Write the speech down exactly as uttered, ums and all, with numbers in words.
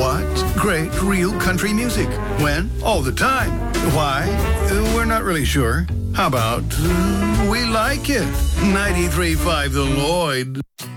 What? Great, real country music. When? All the time. Why? Uh, we're not really sure. How about uh, we like it? ninety-three point five The Lloyd.